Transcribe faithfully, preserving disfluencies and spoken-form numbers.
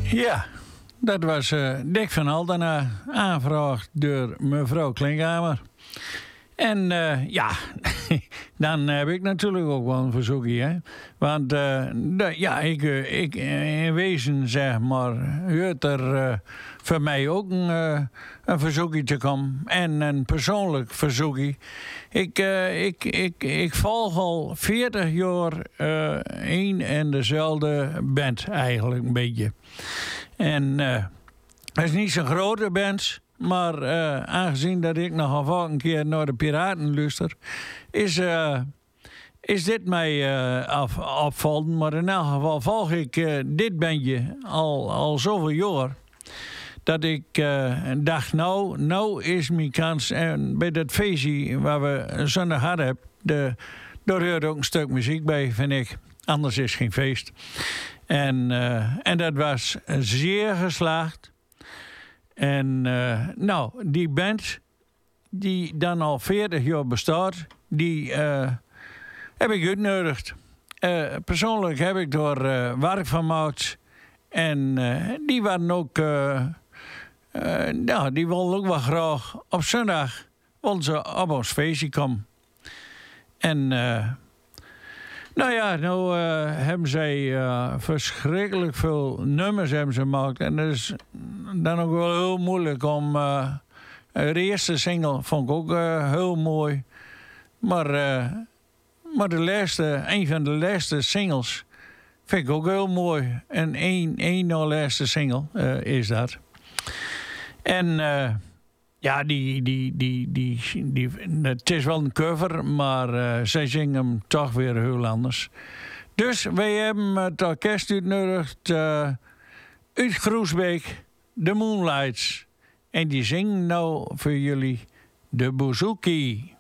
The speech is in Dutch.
Ja, dat was uh, Dick van Altena, aangevraagd door mevrouw Klinkhamer. En uh, ja, dan heb ik natuurlijk ook wel een verzoekje. Hè? Want uh, de, ja, ik, ik in wezen zeg maar, hoort er uh, voor mij ook een, uh, een verzoekje te komen. En een persoonlijk verzoekje. Ik, uh, ik, ik, ik volg al veertig jaar uh, één en dezelfde band eigenlijk een beetje. En uh, het is niet zo'n grote band. Maar uh, aangezien dat ik nog vaak een keer naar de Piraten luister, is, uh, is dit mij uh, af, opvallend. Maar in elk geval volg ik uh, dit bandje al, al zoveel jaar. Dat ik uh, dacht, nou, nou is mijn kans. En bij dat feestje waar we zondag hadden, de, daar hoort ook een stuk muziek bij, vind ik. Anders is het geen feest. En, uh, en dat was zeer geslaagd. En uh, nou, die band, die dan al veertig jaar bestaat, die uh, heb ik uitgenodigd. Uh, persoonlijk heb ik er uh, werk van gemaakt. En uh, die waren ook, uh, uh, nou, die wilden ook wel graag op zondag wilden ze op ons feestje komen. En uh, nou ja, nou uh, hebben zij uh, verschrikkelijk veel nummers hebben ze gemaakt. En dat is dan ook wel heel moeilijk om... Uh, de eerste single vond ik ook uh, heel mooi. Maar, uh, maar de laatste, een van de laatste singles vind ik ook heel mooi. En één, één na laatste single uh, is dat. En... Uh, Ja, die, die, die, die, die, het is wel een cover, maar uh, zij zingen hem toch weer heel anders. Dus wij hebben het orkest uitgenodigd uh, uit Groesbeek, de Moonlights. En die zingen nou voor jullie de Bouzouki.